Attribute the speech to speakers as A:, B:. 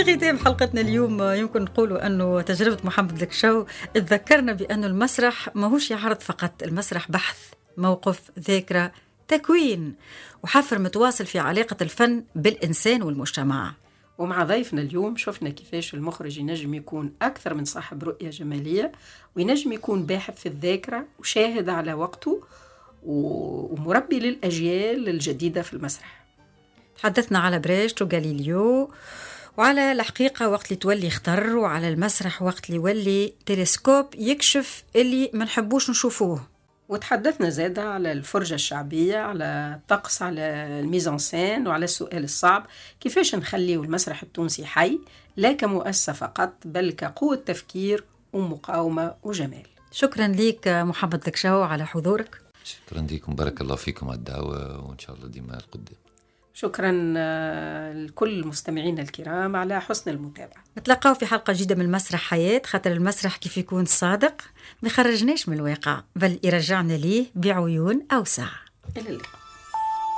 A: في ختام حلقتنا اليوم يمكن نقولوا أنه تجربة محمد الكشو تذكرنا بأنه المسرح ماهوش يعرض فقط، المسرح بحث، موقف، ذاكرة، تكوين وحفر متواصل في علاقة الفن بالإنسان والمجتمع.
B: ومع ضيفنا اليوم شفنا كيفاش المخرج ينجم يكون أكثر من صاحب رؤية جمالية، وينجم يكون باحث في الذاكرة وشاهد على وقته ومربي للأجيال الجديدة في المسرح.
A: تحدثنا على بريشت وغاليليو، وعلى الحقيقة وقت اللي تولي خطر، وعلى المسرح وقت اللي يولي تلسكوب يكشف اللي ما نحبوش نشوفوه.
B: وتحدثنا زادة على الفرجة الشعبية، على الطقس، على الميزانسين، وعلى السؤال الصعب: كيفاش نخليه المسرح التونسي حي لا كمؤسسة فقط بل كقوة تفكير ومقاومة وجمال.
A: شكرا ليك محمد الكشو على حضورك.
C: شكرا لكم، بارك الله فيكم على الدعوة، وإن شاء الله ديما القدام.
B: شكرا لكل المستمعين الكرام على حسن المتابعة.
A: نتلقاو في حلقة جديدة من مسرح حياة، خاطر المسرح كيف يكون صادق ما يخرجناش من الواقع بل يرجعنا ليه بعيون أوسع.
B: إلى اللقاء.